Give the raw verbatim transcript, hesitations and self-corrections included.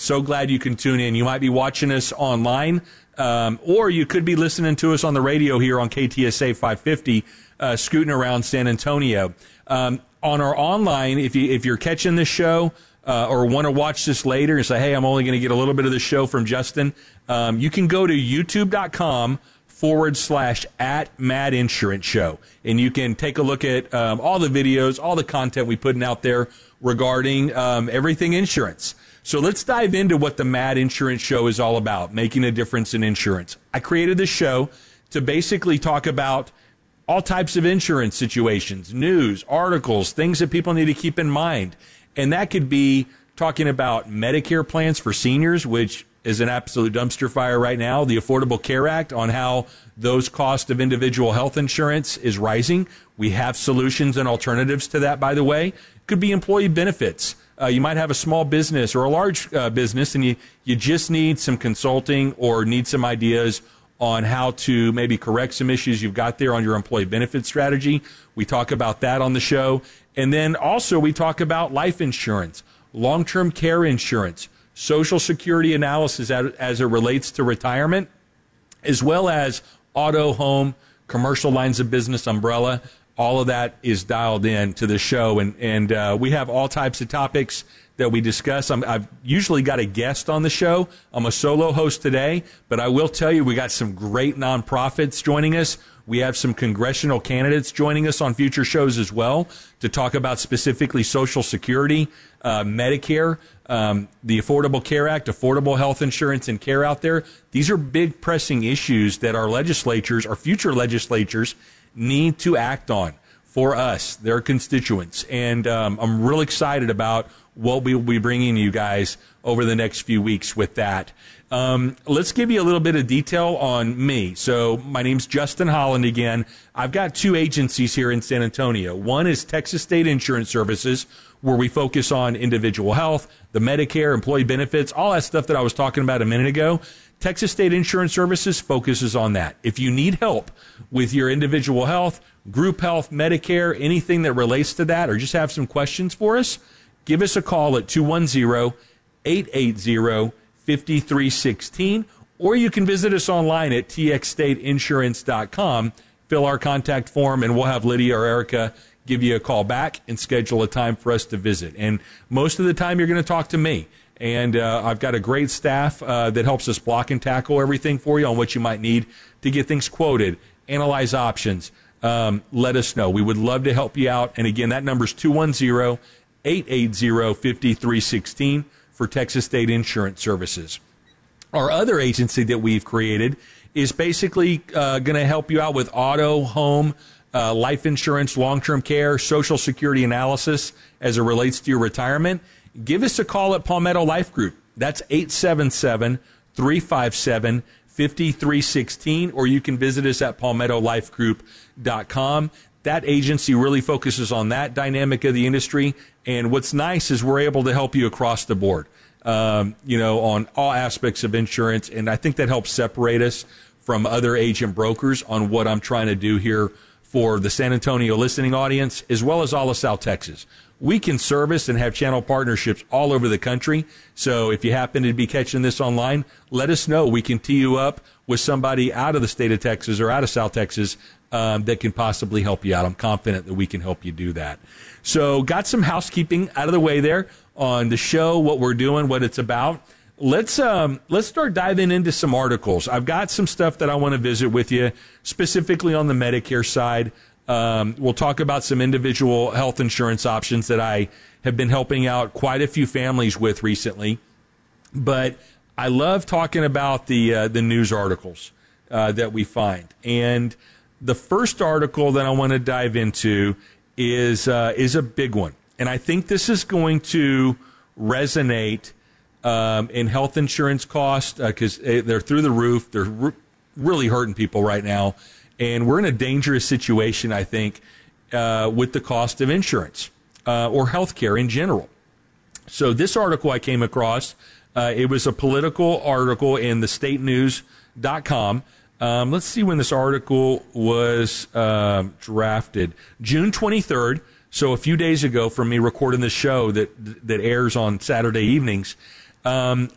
So glad you can tune in. You might be watching us online, um, or you could be listening to us on the radio here on K T S A five fifty, uh, scooting around San Antonio. Um, on our online, if you if you're catching this show uh, or want to watch this later and say, hey, I'm only going to get a little bit of the show from Justin, um, you can go to youtube.com forward slash at Mad Insurance Show. And you can take a look at um, all the videos, all the content we putting out there regarding um, everything insurance. So let's dive into what the Mad Insurance Show is all about, making a difference in insurance. I created this show to basically talk about all types of insurance situations, news, articles, things that people need to keep in mind. And that could be talking about Medicare plans for seniors, which is an absolute dumpster fire right now, the Affordable Care Act on how those costs of individual health insurance is rising. We have solutions and alternatives to that, by the way. It could be employee benefits. Uh, you might have a small business or a large uh, business, and you, you just need some consulting or need some ideas on how to maybe correct some issues you've got there on your employee benefit strategy. We talk about that on the show. And then also we talk about life insurance, long-term care insurance, Social Security analysis as, as it relates to retirement, as well as auto, home, commercial lines of business, umbrella. All of that is dialed in to the show. And, and uh, we have all types of topics that we discuss. I'm, I've usually got a guest on the show. I'm a solo host today, but I will tell you we got some great nonprofits joining us. We have some congressional candidates joining us on future shows as well to talk about specifically Social Security, uh, Medicare, um, the Affordable Care Act, affordable health insurance and care out there. These are big pressing issues that our legislatures, our future legislatures, need to act on for us, their constituents. And um, I'm really excited about what we will be bringing you guys over the next few weeks with that. Um, let's give you a little bit of detail on me. So my name's Justin Holland again. I've got two agencies here in San Antonio. One is Texas State Insurance Services, where we focus on individual health, the Medicare, employee benefits, all that stuff that I was talking about a minute ago. Texas State Insurance Services focuses on that. If you need help with your individual health, group health, Medicare, anything that relates to that, or just have some questions for us, give us a call at two one zero, eight eight zero, five three one six, or you can visit us online at t x state insurance dot com, fill our contact form, and we'll have Lydia or Erica give you a call back and schedule a time for us to visit. And most of the time you're going to talk to me. And uh, I've got a great staff uh, that helps us block and tackle everything for you on what you might need to get things quoted, analyze options. Um, let us know. We would love to help you out. And again, that number's two one zero, eight eight zero, five three one six for Texas State Insurance Services. Our other agency that we've created is basically uh, going to help you out with auto, home, uh, life insurance, long-term care, Social Security analysis as it relates to your retirement. Give us a call at Palmetto Life Group. That's eight seven seven, three five seven, five three one six, or you can visit us at palmetto life group dot com. That agency really focuses on that dynamic of the industry, and what's nice is we're able to help you across the board, um, you know, on all aspects of insurance, and I think that helps separate us from other agent brokers on what I'm trying to do here for the San Antonio listening audience, as well as all of South Texas. We can service and have channel partnerships all over the country. So if you happen to be catching this online, let us know. We can tee you up with somebody out of the state of Texas or out of South Texas um, that can possibly help you out. I'm confident that we can help you do that. So got some housekeeping out of the way there on the show, what we're doing, what it's about. Let's um, let's start diving into some articles. I've got some stuff that I want to visit with you, specifically on the Medicare side. Um, we'll talk about some individual health insurance options that I have been helping out quite a few families with recently. But I love talking about the uh, the news articles uh, that we find. And the first article that I want to dive into is uh, is a big one. And I think this is going to resonate um, in health insurance costs because uh, they're through the roof. They're re- really hurting people right now. And we're in a dangerous situation, I think, uh, with the cost of insurance uh, or health care in general. So this article I came across, uh, it was a political article in the state news dot com. Um, let's see when this article was um, drafted. June twenty-third, so a few days ago from me recording this show that that airs on Saturday evenings. Um,